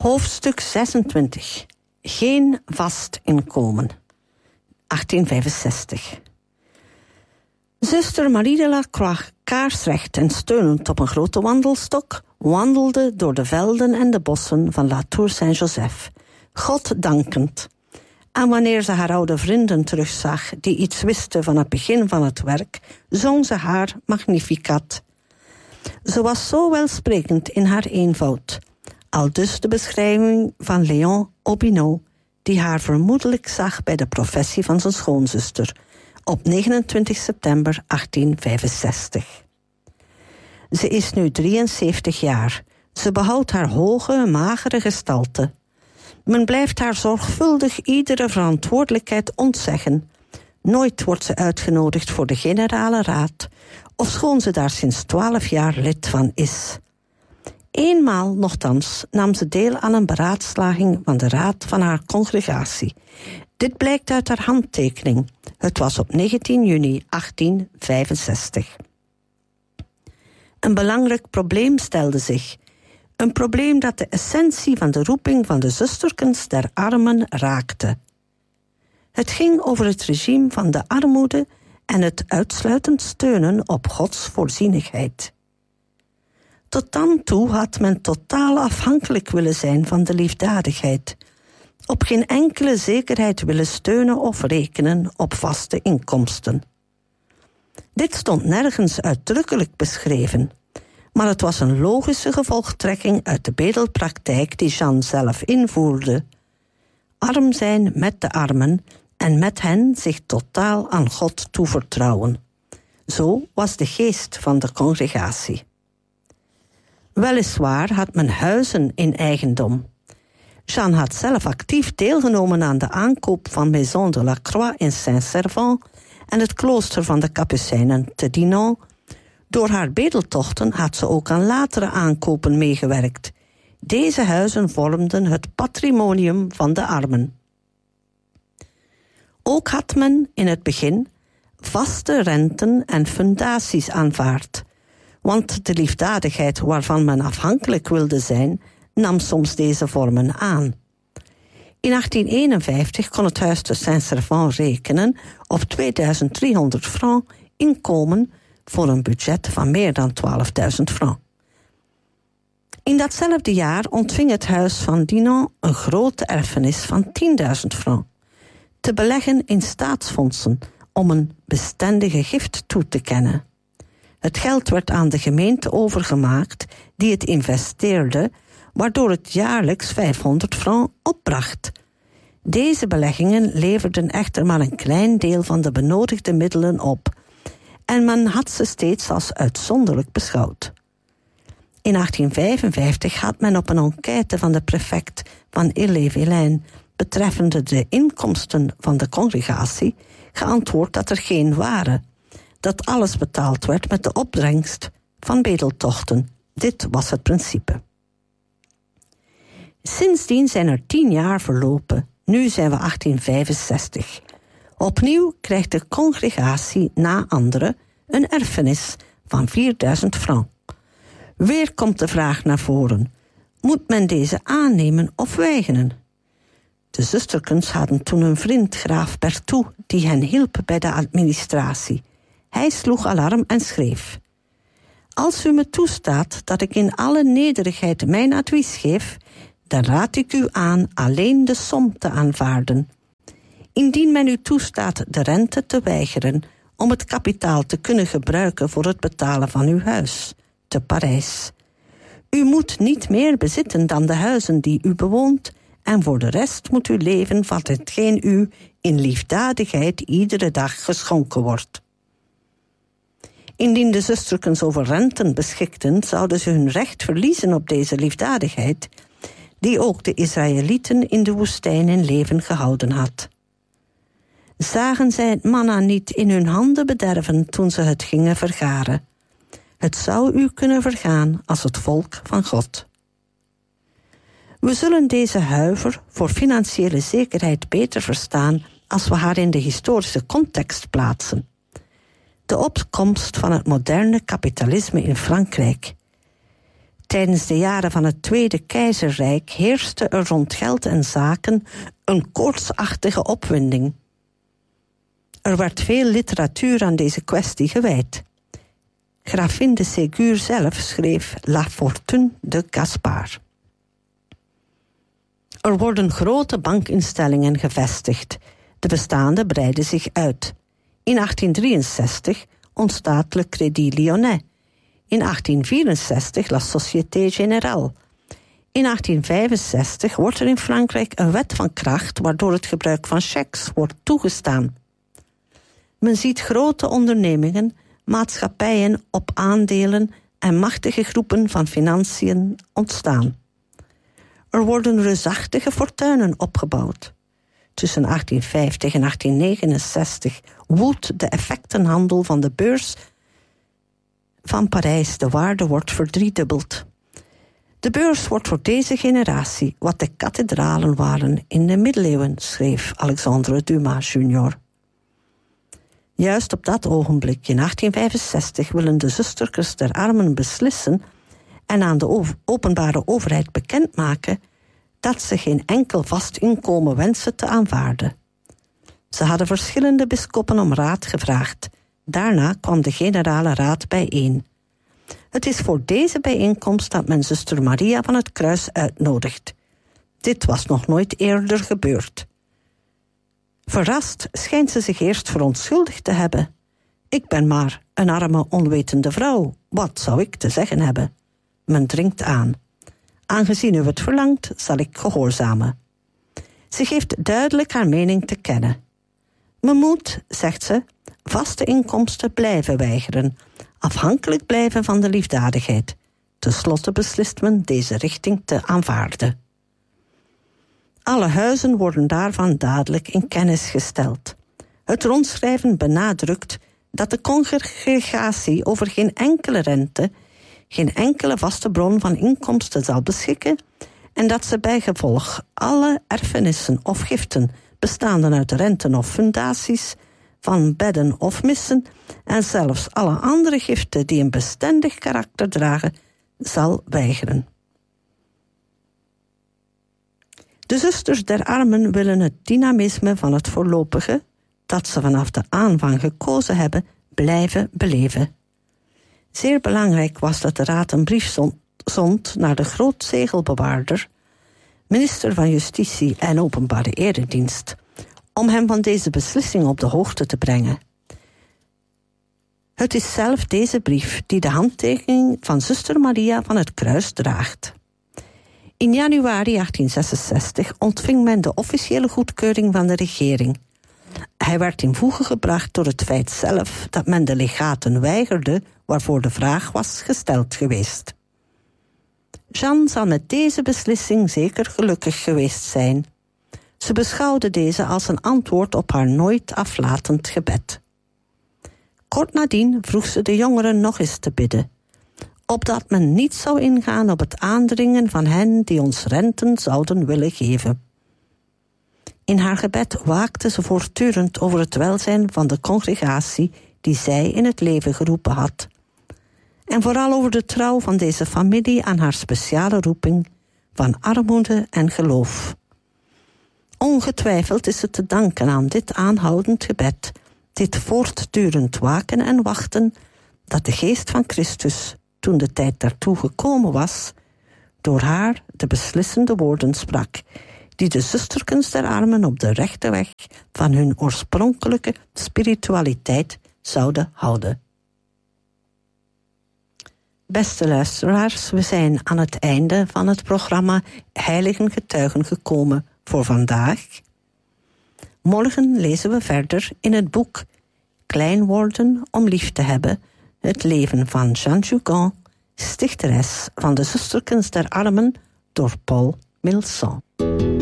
Hoofdstuk 26. Geen vast inkomen. 1865. Zuster Marie de Lacroix, kaarsrecht en steunend op een grote wandelstok, wandelde door de velden en de bossen van La Tour Saint-Joseph, God dankend. En wanneer ze haar oude vrienden terugzag, die iets wisten van het begin van het werk, zong ze haar Magnificat. Ze was zo welsprekend in haar eenvoud. Aldus de beschrijving van Léon Aubineau, die haar vermoedelijk zag bij de professie van zijn schoonzuster, op 29 september 1865. Ze is nu 73 jaar. Ze behoudt haar hoge, magere gestalte. Men blijft haar zorgvuldig iedere verantwoordelijkheid ontzeggen. Nooit wordt ze uitgenodigd voor de generale raad, ofschoon ze daar sinds 12 jaar lid van is. Eenmaal nochtans nam ze deel aan een beraadslaging van de raad van haar congregatie. Dit blijkt uit haar handtekening. Het was op 19 juni 1865. Een belangrijk probleem stelde zich. Een probleem dat de essentie van de roeping van de zusterkens der armen raakte. Het ging over het regime van de armoede en het uitsluitend steunen op Gods voorzienigheid. Tot dan toe had men totaal afhankelijk willen zijn van de liefdadigheid, op geen enkele zekerheid willen steunen of rekenen op vaste inkomsten. Dit stond nergens uitdrukkelijk beschreven, maar het was een logische gevolgtrekking uit de bedelpraktijk die Jeanne zelf invoerde. Arm zijn met de armen en met hen zich totaal aan God toevertrouwen. Zo was de geest van de congregatie. Weliswaar had men huizen in eigendom. Jeanne had zelf actief deelgenomen aan de aankoop van Maison de la Croix in Saint-Servant en het klooster van de Capucijnen te Dinan. Door haar bedeltochten had ze ook aan latere aankopen meegewerkt. Deze huizen vormden het patrimonium van de armen. Ook had men in het begin vaste renten en fundaties aanvaard, want de liefdadigheid waarvan men afhankelijk wilde zijn, nam soms deze vormen aan. In 1851 kon het huis te Saint-Servant rekenen op 2300 francs inkomen voor een budget van meer dan 12.000 francs. In datzelfde jaar ontving het huis van Dinan een grote erfenis van 10.000 francs, te beleggen in staatsfondsen om een bestendige gift toe te kennen. Het geld werd aan de gemeente overgemaakt die het investeerde, waardoor het jaarlijks 500 francs opbracht. Deze beleggingen leverden echter maar een klein deel van de benodigde middelen op en men had ze steeds als uitzonderlijk beschouwd. In 1855 had men op een enquête van de prefect van Ille-et-Vilaine betreffende de inkomsten van de congregatie geantwoord dat er geen waren, dat alles betaald werd met de opbrengst van bedeltochten. Dit was het principe. Sindsdien zijn er 10 jaar verlopen. Nu zijn we 1865. Opnieuw krijgt de congregatie na anderen een erfenis van 4.000 francs. Weer komt de vraag naar voren. Moet men deze aannemen of weigeren? De zusterkens hadden toen een vriend, graaf Berthoud, die hen hielp bij de administratie. Hij sloeg alarm en schreef: Als u me toestaat dat ik in alle nederigheid mijn advies geef, dan raad ik u aan alleen de som te aanvaarden. Indien men u toestaat de rente te weigeren om het kapitaal te kunnen gebruiken voor het betalen van uw huis te Parijs. U moet niet meer bezitten dan de huizen die u bewoont en voor de rest moet u leven van hetgeen u in liefdadigheid iedere dag geschonken wordt. Indien de zusterkens over renten beschikten, zouden ze hun recht verliezen op deze liefdadigheid, die ook de Israëlieten in de woestijn in leven gehouden had. Zagen zij het manna niet in hun handen bederven toen ze het gingen vergaren? Het zou u kunnen vergaan als het volk van God. We zullen deze huiver voor financiële zekerheid beter verstaan als we haar in de historische context plaatsen. De opkomst van het moderne kapitalisme in Frankrijk. Tijdens de jaren van het Tweede Keizerrijk heerste er rond geld en zaken een koortsachtige opwinding. Er werd veel literatuur aan deze kwestie gewijd. Gravin de Ségur zelf schreef La Fortune de Gaspard. Er worden grote bankinstellingen gevestigd. De bestaande breiden zich uit. In 1863 ontstaat Le Crédit Lyonnais. In 1864 La Société Générale. In 1865 wordt er in Frankrijk een wet van kracht waardoor het gebruik van chèques wordt toegestaan. Men ziet grote ondernemingen, maatschappijen op aandelen en machtige groepen van financiën ontstaan. Er worden reusachtige fortuinen opgebouwd. Tussen 1850 en 1869 woedt de effectenhandel van de beurs van Parijs. De waarde wordt verdriedubbeld. De beurs wordt voor deze generatie wat de kathedralen waren in de middeleeuwen, schreef Alexandre Dumas Jr. Juist op dat ogenblik, in 1865, willen de zusterkens der armen beslissen en aan de openbare overheid bekendmaken dat ze geen enkel vast inkomen wensen te aanvaarden. Ze hadden verschillende bisschoppen om raad gevraagd. Daarna kwam de generale raad bijeen. Het is voor deze bijeenkomst dat men zuster Maria van het Kruis uitnodigt. Dit was nog nooit eerder gebeurd. Verrast schijnt ze zich eerst verontschuldigd te hebben. Ik ben maar een arme, onwetende vrouw. Wat zou ik te zeggen hebben? Men dringt aan. Aangezien u het verlangt, zal ik gehoorzamen. Ze geeft duidelijk haar mening te kennen. Men moet, zegt ze, vaste inkomsten blijven weigeren, afhankelijk blijven van de liefdadigheid. Ten slotte beslist men deze richting te aanvaarden. Alle huizen worden daarvan dadelijk in kennis gesteld. Het rondschrijven benadrukt dat de congregatie over geen enkele rente, geen enkele vaste bron van inkomsten zal beschikken en dat ze bijgevolg alle erfenissen of giften, bestaande uit renten of fundaties, van bedden of missen en zelfs alle andere giften die een bestendig karakter dragen, zal weigeren. De zusters der armen willen het dynamisme van het voorlopige, dat ze vanaf de aanvang gekozen hebben, blijven beleven. Zeer belangrijk was dat de raad een brief zond naar de grootzegelbewaarder, minister van Justitie en Openbare Eredienst, om hem van deze beslissing op de hoogte te brengen. Het is zelf deze brief die de handtekening van zuster Maria van het Kruis draagt. In januari 1866 ontving men de officiële goedkeuring van de regering. Hij werd in voege gebracht door het feit zelf dat men de legaten weigerde waarvoor de vraag was gesteld geweest. Jeanne zal met deze beslissing zeker gelukkig geweest zijn. Ze beschouwde deze als een antwoord op haar nooit aflatend gebed. Kort nadien vroeg ze de jongeren nog eens te bidden, opdat men niet zou ingaan op het aandringen van hen die ons renten zouden willen geven. In haar gebed waakte ze voortdurend over het welzijn van de congregatie die zij in het leven geroepen had. En vooral over de trouw van deze familie aan haar speciale roeping van armoede en geloof. Ongetwijfeld is het te danken aan dit aanhoudend gebed, dit voortdurend waken en wachten, dat de geest van Christus, toen de tijd daartoe gekomen was, door haar de beslissende woorden sprak, die de zusterkens der armen op de rechte weg van hun oorspronkelijke spiritualiteit zouden houden. Beste luisteraars, we zijn aan het einde van het programma Heiligen Getuigen gekomen voor vandaag. Morgen lezen we verder in het boek Klein worden om lief te hebben, het leven van Jeanne Jugan, stichteres van de Zusterkens der Armen, door Paul Milson.